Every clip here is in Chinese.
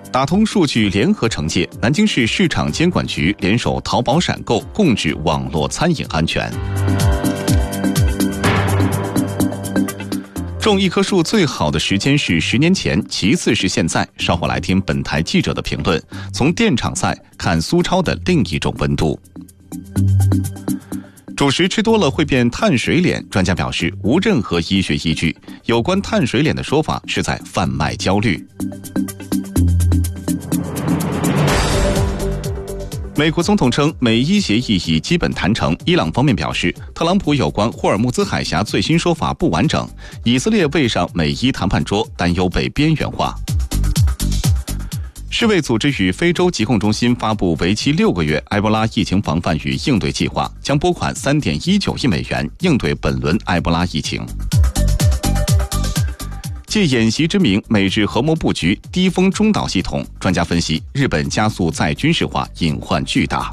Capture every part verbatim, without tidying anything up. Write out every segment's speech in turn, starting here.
打通数据联合惩戒，南京市市场监管局联手淘宝闪购共治网络餐饮安全。种一棵树最好的时间是十年前，其次是现在。稍后来听本台记者的评论，从电场赛看苏超的另一种温度。主食吃多了会变碳水脸，专家表示无任何医学依据，有关碳水脸的说法是在贩卖焦虑。美国总统称美伊协议已基本谈成，伊朗方面表示特朗普有关霍尔木兹海峡最新说法不完整，以色列未上美伊谈判桌，担忧被边缘化。世卫组织与非洲疾控中心发布为期六个月埃博拉疫情防范与应对计划，将拨款 三点一九亿美元应对本轮埃博拉疫情。借演习之名，美日合谋布局低风中导系统，专家分析日本加速再军事化隐患巨大。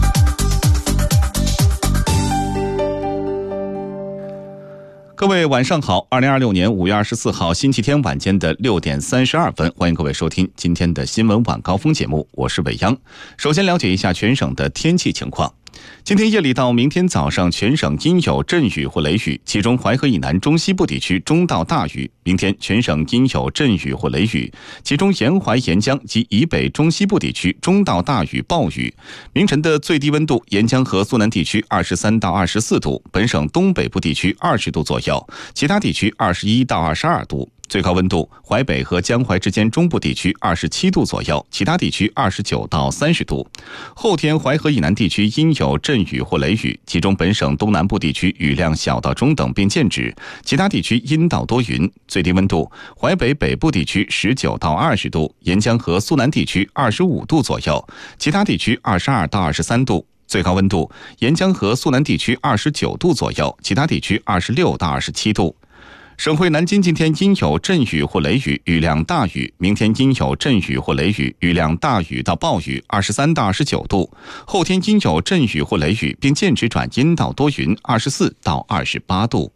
各位晚上好，二零二六年五月二十四号星期天晚间的六点三十二分，欢迎各位收听今天的新闻晚高峰节目，我是伟央。首先了解一下全省的天气情况。今天夜里到明天早上，全省阴有阵雨或雷雨，其中淮河以南中西部地区中到大雨。明天全省阴有阵雨或雷雨，其中沿淮沿江及以北中西部地区中到大雨暴雨。明晨的最低温度，沿江和苏南地区二十三到二十四度，本省东北部地区二十度左右，其他地区二十一到二十二度。最高温度，淮北和江淮之间中部地区二十七度左右，其他地区二十九到三十度。后天淮河以南地区阴有阵雨或雷雨，其中本省东南部地区雨量小到中等并见止，其他地区阴到多云。最低温度，淮北北部地区十九到二十度，沿江和苏南地区二十五度左右，其他地区二十二到二十三度。最高温度，沿江和苏南地区二十九度左右，其他地区二十六到二十七度。省会南京今天阴有阵雨或雷雨，雨量大雨；明天阴有阵雨或雷雨，雨量大雨到暴雨，二十三到二十九度。后天阴有阵雨或雷雨，并间止转阴到多云，二十四到二十八度。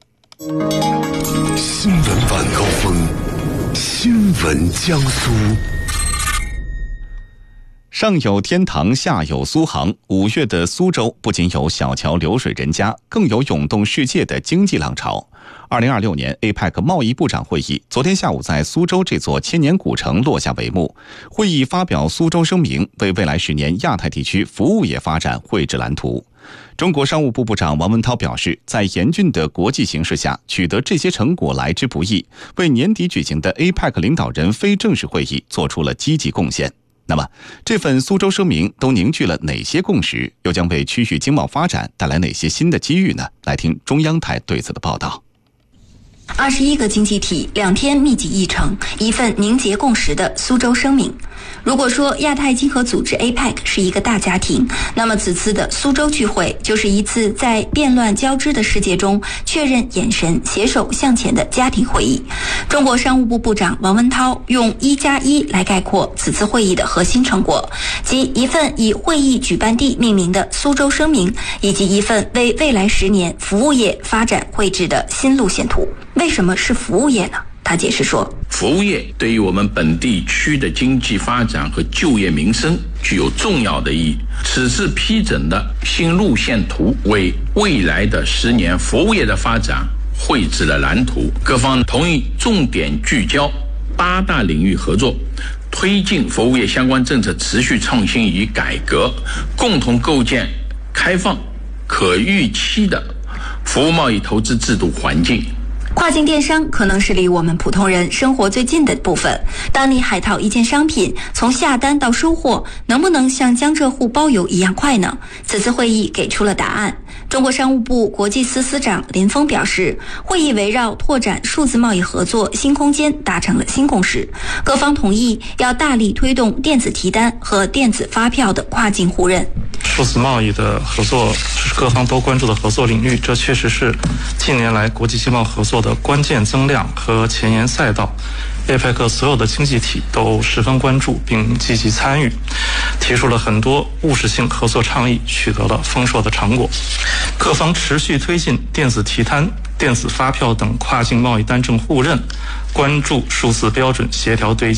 新闻晚高峰，新闻江苏。 上有天堂，下有苏杭。五月的苏州不仅有小桥流水人家，更有涌动世界的经济浪潮。二零二六年 A P E C 贸易部长会议昨天下午在苏州这座千年古城落下帷幕。会议发表苏州声明，为未来十年亚太地区服务业发展绘制蓝图。中国商务部部长王文涛表示，在严峻的国际形势下，取得这些成果来之不易，为年底举行的 A P E C 领导人非正式会议做出了积极贡献。那么，这份苏州声明都凝聚了哪些共识？又将为区域经贸发展带来哪些新的机遇呢？来听中央台对此的报道。 二十一个经济体两天密集议程，一份凝结共识的苏州声明。如果说亚太经合组织 A P E C 是一个大家庭，那么此次的苏州聚会就是一次在变乱交织的世界中确认眼神、携手向前的家庭会议。中国商务部部长王文涛用一加一来概括此次会议的核心成果，即一份以会议举办地命名的苏州声明，以及一份为未来十年服务业发展绘制的新路线图。为什么是服务业呢？他解释说， 服务业对于我们本地区的经济发展和就业民生具有重要的意义。此次批准的新路线图为未来的十年服务业的发展绘制了蓝图，各方同意重点聚焦八大领域合作，推进服务业相关政策持续创新与改革，共同构建开放可预期的服务贸易投资制度环境。 跨境电商可能是离我们普通人生活最近的部分。当你海淘一件商品，从下单到收货，能不能像江浙沪包邮一样快呢？此次会议给出了答案。中国商务部国际司司长林峰表示，会议围绕拓展数字贸易合作新空间达成了新共识，各方同意要大力推动电子提单和电子发票的跨境互认。 数字贸易的合作是各方都关注的合作领域，这确实是近年来国际经贸合作的关键增量和前沿赛道。A P E C 所有的经济体都十分关注并积极参与，提出了很多务实性合作倡议，取得了丰硕的成果。各方持续推进电子提单、电子发票等跨境贸易单证互认，关注数字标准协调对接。